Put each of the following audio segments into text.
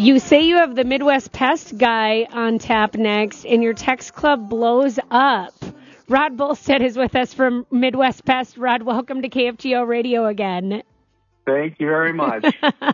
You say you have the Midwest Pest guy on tap next, and your text club blows up. Rod Bolstead is with us from Midwest Pest. Rod, welcome to KFGO Radio again. Thank you very much.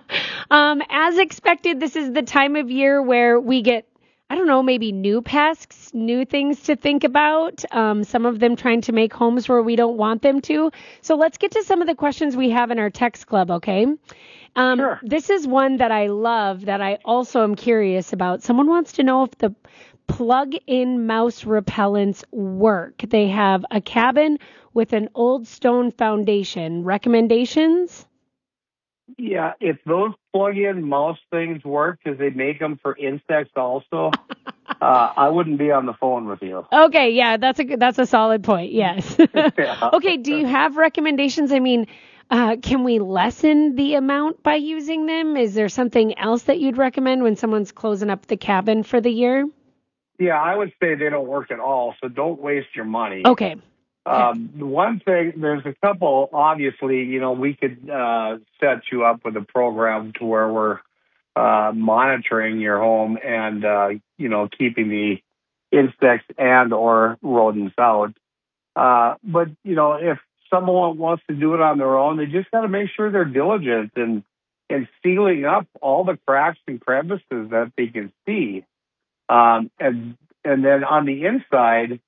As expected, this is the time of year where we get, I don't know, maybe new pests, new things to think about, some of them trying to make homes where we don't want them to. So let's get to some of the questions we have in our text club, okay? Sure. This is one that I love that I also am curious about. Someone wants to know if the plug-in mouse repellents work. They have a cabin with an old stone foundation. Recommendations? Yeah, if those plug-in mouse things work, because they make them for insects also, I wouldn't be on the phone with you. Okay, yeah, that's a solid point. Yes. Yeah. Okay, do you have recommendations? I mean, can we lessen the amount by using them? Is there something else that you'd recommend when someone's closing up the cabin for the year? Yeah, I would say they don't work at all, so don't waste your money. Okay. One thing, there's a couple, obviously, we could set you up with a program to where we're monitoring your home and, keeping the insects and or rodents out. But, if someone wants to do it on their own, they just got to make sure they're diligent and sealing up all the cracks and crevices that they can see. And then on the inside,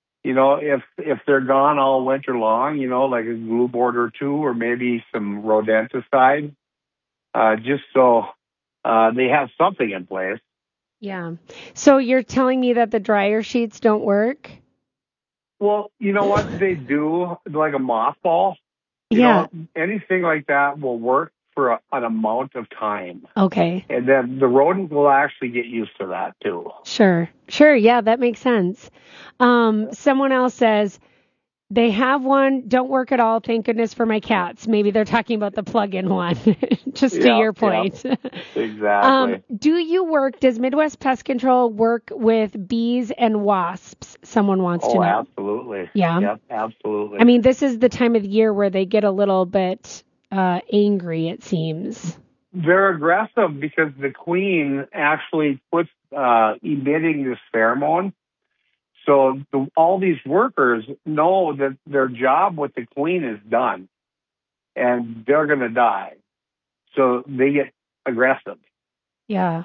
if they're gone all winter long, like a glue board or two, or maybe some rodenticide, just so they have something in place. Yeah. So you're telling me that the dryer sheets don't work? Well, you know what they do, like a mothball? Anything like that will work for an amount of time. Okay. And then the rodent will actually get used to that too. Sure. Yeah, that makes sense. Someone else says they have one, don't work at all. Thank goodness for my cats. Maybe they're talking about the plug-in one, just to your point. Yeah, exactly. Does Midwest Pest Control work with bees and wasps? Someone wants to know. Oh, absolutely. Yeah. Yep, absolutely. I mean, this is the time of year where they get a little bit angry, it seems. They're aggressive because the queen actually puts emitting this pheromone. So all these workers know that their job with the queen is done, and they're going to die. So they get aggressive. Yeah.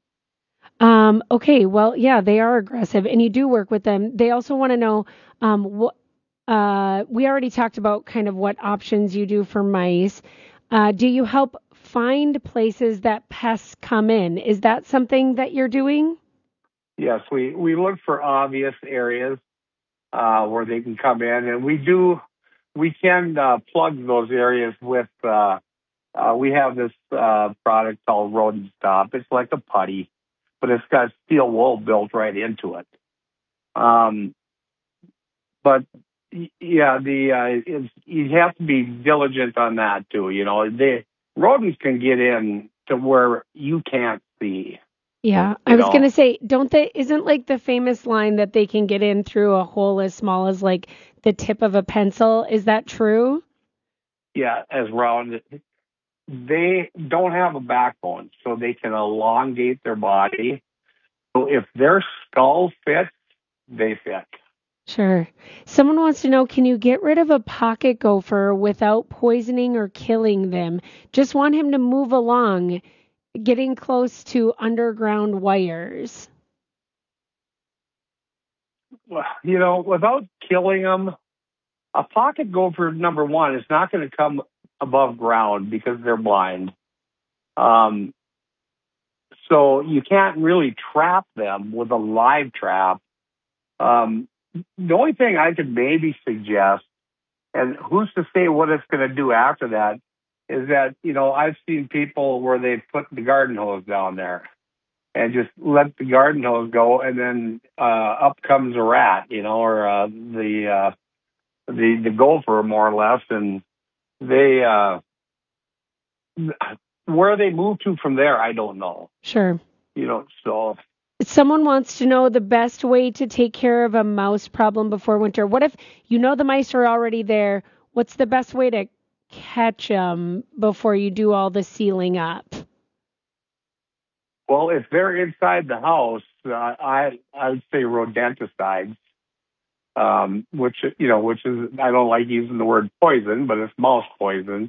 Okay. Well, yeah, they are aggressive, and you do work with them. They also want to know what. We already talked about kind of what options you do for mice. Do you help find places that pests come in? Is that something that you're doing? Yes, we look for obvious areas where they can come in, and we can plug those areas with, we have this product called Rodent Stop. It's like a putty, but it's got steel wool built right into it. But yeah, you have to be diligent on that too. The rodents can get in to where you can't see. Yeah, I was going to say, isn't like the famous line that they can get in through a hole as small as like the tip of a pencil? Is that true? Yeah, as round. They don't have a backbone, so they can elongate their body. So if their skull fits, they fit. Sure. Someone wants to know, can you get rid of a pocket gopher without poisoning or killing them? Just want him to move along, getting close to underground wires. Well, without killing them, a pocket gopher, number one, is not going to come above ground because they're blind. So you can't really trap them with a live trap. The only thing I could maybe suggest, and who's to say what it's going to do after that, is that, I've seen people where they put the garden hose down there and just let the garden hose go, and then up comes a rat, or the gopher, more or less, and they where they move to from there, I don't know. Sure. So. Someone wants to know the best way to take care of a mouse problem before winter. What if the mice are already there? What's the best way to catch them before you do all the sealing up? Well, if they're inside the house, I would say rodenticides, which is, I don't like using the word poison, but it's mouse poison.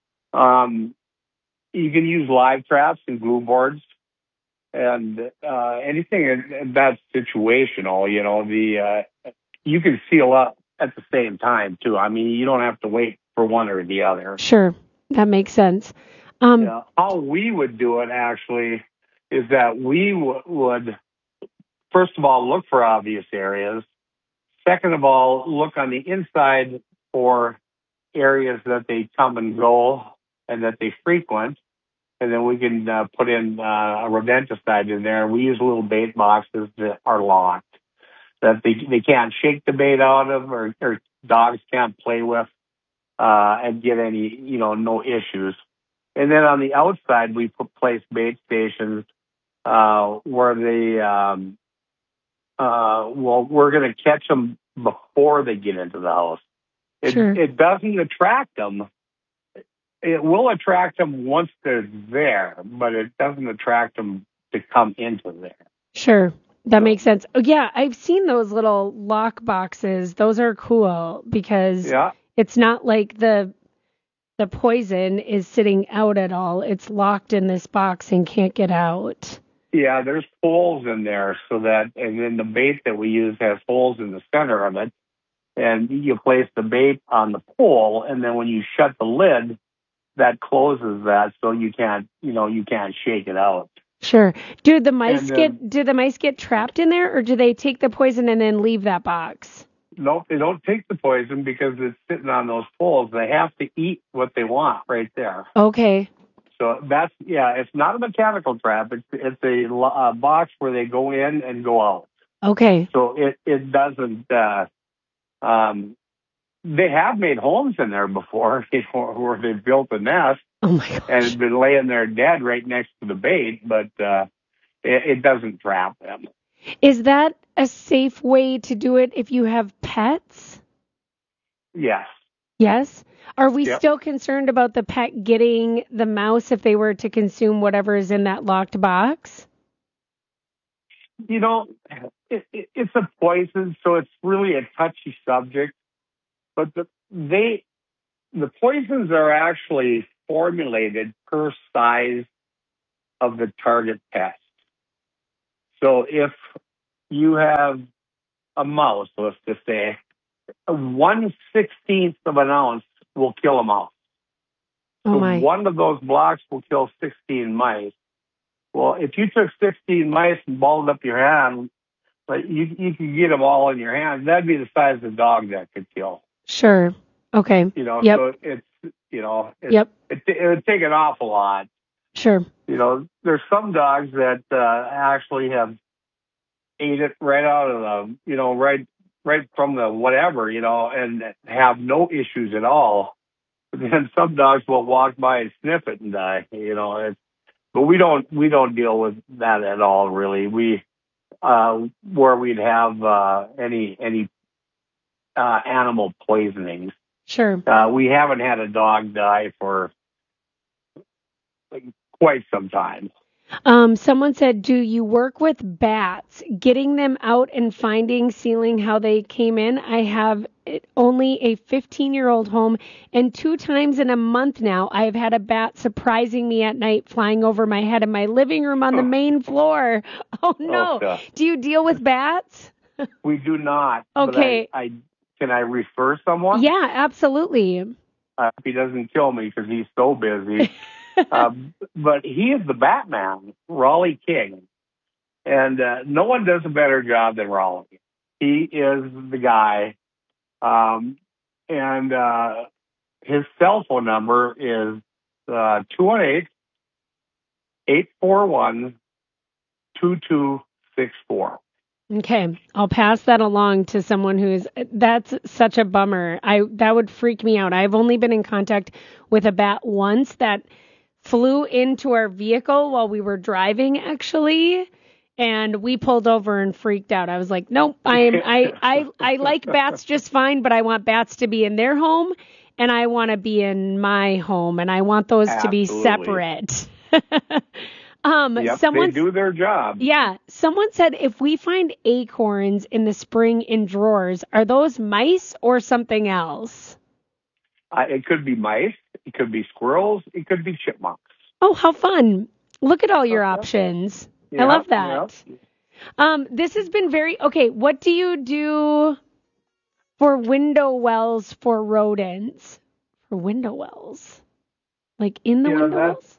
You can use live traps and glue boards, and anything that's situational. You can seal up at the same time too. I mean, you don't have to wait for one or the other. Sure, that makes sense. How we would do it actually is that we would first of all look for obvious areas. Second of all, look on the inside for areas that they come and go and that they frequent. And then we can put in a rodenticide in there. We use little bait boxes that are locked, that they can't shake the bait out of, or dogs can't play with and get any, no issues. And then on the outside, we place bait stations where they, we're going to catch them before they get into the house. It doesn't attract them. It will attract them once they're there, but it doesn't attract them to come into there. Sure. That makes sense. Oh, yeah, I've seen those little lock boxes. Those are cool because it's not like the poison is sitting out at all. It's locked in this box and can't get out. Yeah, there's holes in there and then the bait that we use has holes in the center of it. And you place the bait on the pole, and then when you shut the lid, that closes that, so you can't shake it out. Sure. Do the mice get trapped in there, or do they take the poison and then leave that box? No, they don't take the poison because it's sitting on those poles. They have to eat what they want right there. Okay. So it's not a mechanical trap. It's a box where they go in and go out. Okay. So it doesn't. They have made homes in there before, where they built a nest. Oh my gosh. And it's been laying there dead right next to the bait, but it doesn't trap them. Is that a safe way to do it if you have pets? Yes. Yes? Are we still concerned about the pet getting the mouse if they were to consume whatever is in that locked box? It's a poison, so it's really a touchy subject. But the poisons are actually formulated per size of the target pest. So if you have a mouse, let's just say, 1/16 of an ounce will kill a mouse. Oh my. So one of those blocks will kill 16 mice. Well, if you took 16 mice and balled up your hand, but you could get them all in your hand, that'd be the size of the dog that could kill. Sure. Okay. So it would take an awful lot. Sure. There's some dogs that actually have ate it right out of the, right from the whatever, and have no issues at all. But then some dogs will walk by and sniff it and die, but we don't deal with that at all, really. We, where we'd have any animal poisonings. Sure. We haven't had a dog die for quite some time. Someone said, do you work with bats, getting them out and sealing how they came in? I have only a 15-year-old home, and 2 times in a month now, I've had a bat surprising me at night, flying over my head in my living room on the main floor. Oh, no. Do you deal with bats? We do not. Okay. But can I refer someone? Yeah, absolutely. He doesn't kill me because he's so busy. But he is the Batman, Raleigh King. And no one does a better job than Raleigh. He is the guy. And his cell phone number is 218-841-2264. Okay, I'll pass that along to someone that's such a bummer. That would freak me out. I've only been in contact with a bat once that flew into our vehicle while we were driving, actually, and we pulled over and freaked out. I was like, nope, I like bats just fine, but I want bats to be in their home, and I want to be in my home, and I want those to be separate. Yep, Someone, they do their job. yeah, someone said if we find acorns in the spring in drawers, are those mice or something else? It could be mice, it could be squirrels, it could be chipmunks. Oh, how fun. Look at all your options. I love that. Yep. This has been okay. What do you do for window wells for rodents? For window wells? Like in the window wells?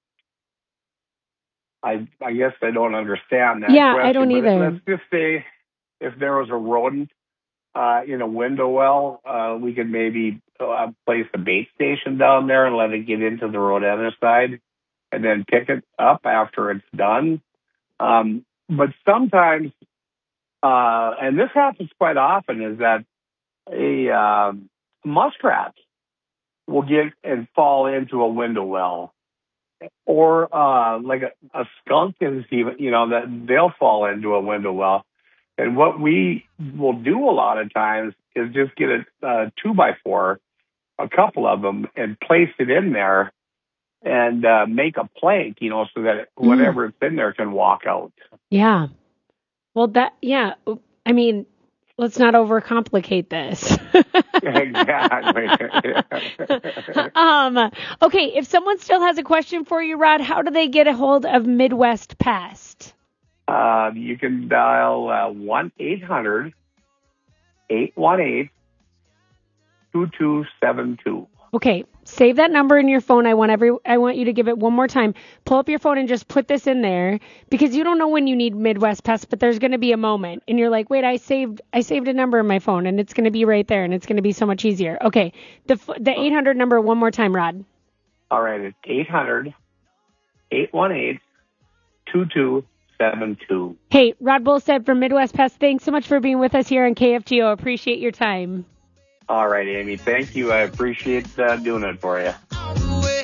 I guess I don't understand that Yeah, question. I don't either. Let's just say if there was a rodent in a window well, we could maybe place a bait station down there and let it get into the rodenticide and then pick it up after it's done. But sometimes, and this happens quite often, is that a muskrat will get and fall into a window well. Or like a skunk is even, that they'll fall into a window well. And what we will do a lot of times is just get a 2x4, a couple of them, and place it in there and make a plank, so that whatever's in there can walk out. Yeah. Well, I mean, let's not overcomplicate this. Exactly. Okay, if someone still has a question for you, Rod, how do they get a hold of Midwest Pest? You can dial 1-800-818-2272. Okay, save that number in your phone. I want you to give it one more time. Pull up your phone and just put this in there because you don't know when you need Midwest Pest, but there's going to be a moment and you're like, wait, I saved a number in my phone and it's going to be right there and it's going to be so much easier. Okay, the 800 number one more time, Rod. All right, it's 800-818-2272. Hey, Rod Bolstead from Midwest Pest, thanks so much for being with us here on KFGO. Appreciate your time. All right, Amy. Thank you. I appreciate doing it for you.